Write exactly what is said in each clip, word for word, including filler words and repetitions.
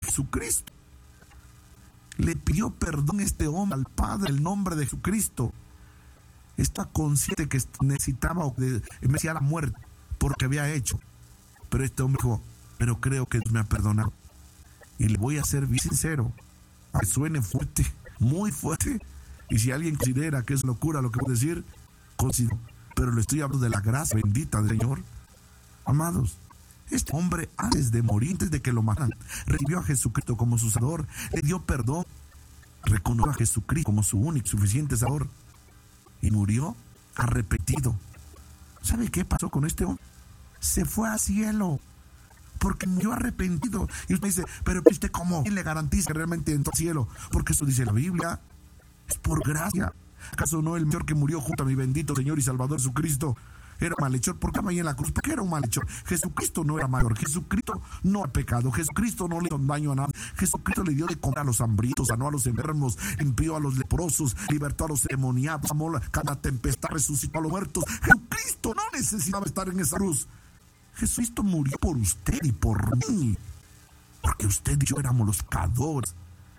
Jesucristo. Le pidió perdón este hombre al Padre en el nombre de Jesucristo. Está consciente que necesitaba o que merecía la muerte por lo que había hecho. Pero este hombre dijo, pero creo que Dios me ha perdonado. Y le voy a ser bien sincero, aunque suene fuerte, muy fuerte, y si alguien considera que es locura lo que voy a decir, considero, pero le estoy hablando de la gracia bendita del Señor. Amados, este hombre antes de morir, antes de que lo mataran, recibió a Jesucristo como su Salvador, le dio perdón, reconoció a Jesucristo como su único y suficiente Salvador, y murió arrepentido. ¿Sabe qué pasó con este hombre? Se fue al cielo, porque murió arrepentido. Y usted dice, pero ¿usted cómo? ¿Quién le garantiza que realmente entró al cielo? Porque eso dice la Biblia, es por gracia. ¿Acaso no el Señor que murió junto a mi bendito Señor y Salvador Jesucristo era malhechor? ¿Por qué estaba ahí en la cruz? ¿Por qué era un malhechor? Jesucristo no era mayor, Jesucristo no ha pecado, Jesucristo no le hizo daño a nadie, Jesucristo le dio de comer a los hambrientos, sanó a los enfermos, limpió a los leprosos, libertó a los demoniados, amó cada tempestad, resucitó a los muertos. Jesucristo no necesitaba estar en esa cruz. Jesucristo murió por usted y por mí, porque usted y yo éramos los pecadores.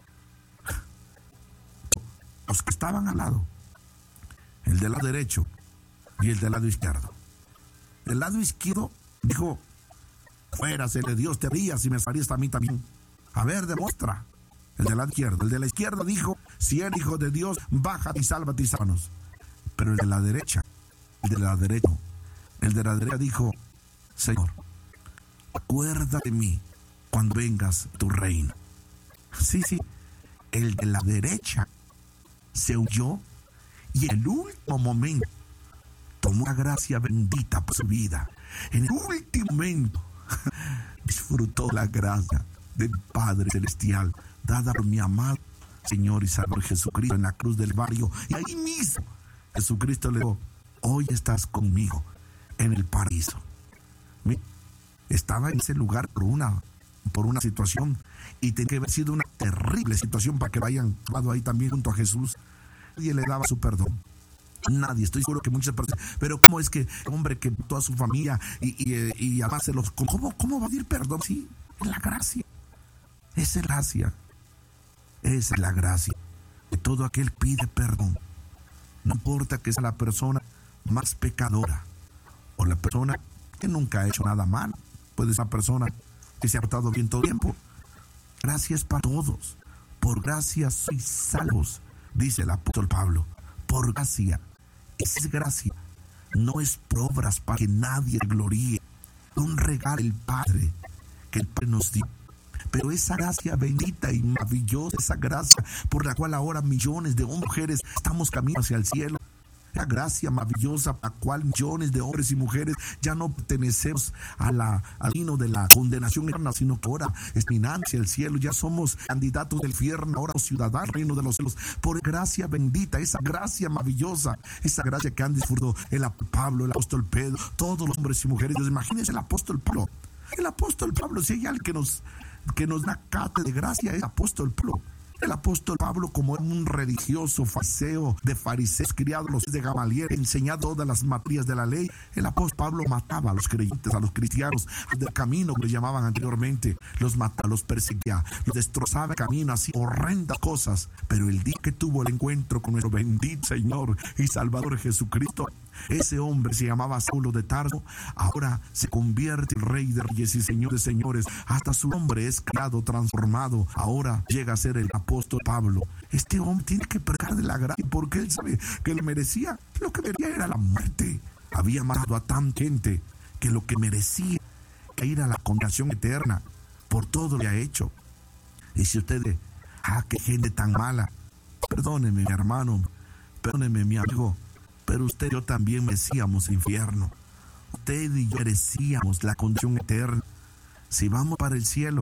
Los que estaban al lado, el del lado derecho y el del lado izquierdo. El lado izquierdo dijo, fuera, se de Dios te harías y me harías a mí también. A ver, demuestra. El del lado izquierdo. El de la izquierda dijo, si eres hijo de Dios, bájate y sálvate y sálvanos. Pero el de la derecha, el de la derecha, el de la derecha dijo, Señor, acuérdate de mí cuando vengas a tu reino. Sí, sí, el de la derecha se huyó y en el último momento tomó la gracia bendita por su vida. En el último momento disfrutó la gracia del Padre Celestial dada por mi amado Señor y Salvador Jesucristo en la cruz del barrio. Y ahí mismo Jesucristo le dijo, hoy estás conmigo en el paraíso. Estaba en ese lugar por una, por una situación y tenía que haber sido una terrible situación para que vayan ahí también junto a Jesús. Nadie le daba su perdón. Nadie, estoy seguro que muchas personas, pero ¿cómo es que hombre que toda su familia y, y, y además se los, ¿cómo, ¿cómo va a pedir perdón? Sí, es la gracia. Esa es la gracia. Esa es la gracia. Que todo aquel pide perdón. No importa que sea la persona más pecadora o la persona que nunca ha hecho nada mal. Puede ser una persona que se ha portado bien todo el tiempo. Gracias para todos. Por gracia sois salvos, dice el apóstol Pablo. Por gracia. Esa es gracia. No es por obras para que nadie gloríe. Un regalo del Padre que el Padre nos dio. Pero esa gracia bendita y maravillosa, esa gracia por la cual ahora millones de mujeres estamos caminando hacia el cielo. La gracia maravillosa a la cual millones de hombres y mujeres ya no pertenecemos a la, al reino de la condenación eterna, sino que ahora estamos hacia el cielo, ya somos candidatos del infierno, ahora ciudadanos del reino de los cielos, por gracia bendita, esa gracia maravillosa, esa gracia que han disfrutado el apóstol Pablo, el apóstol Pedro, todos los hombres y mujeres. Entonces, imagínense el apóstol Pablo, el apóstol Pablo, si hay alguien que nos, que nos da cátedra de gracia, es el apóstol Pablo. El apóstol Pablo, como era un religioso fariseo de fariseos, criado a los de Gamaliel, enseñado todas las materias de la ley, el apóstol Pablo mataba a los creyentes, a los cristianos del camino que les llamaban anteriormente, los mataba, los perseguía, los destrozaba el camino, así horrendas cosas. Pero el día que tuvo el encuentro con nuestro bendito Señor y Salvador Jesucristo, ese hombre se llamaba Saulo de Tarso, ahora se convierte en rey de reyes y señor de señores, hasta su nombre es creado, transformado, ahora llega a ser el apóstol Pablo. Este hombre tiene que predicar de la gracia porque él sabe que le merecía, lo que merecía era la muerte. Había matado a tanta gente que lo que merecía era ir a la condenación eterna por todo lo que ha hecho. Y si ustedes, ah, qué gente tan mala, perdóneme mi hermano, perdóneme mi amigo, pero usted y yo también merecíamos el infierno. Usted y yo merecíamos la condición eterna. Si vamos para el cielo,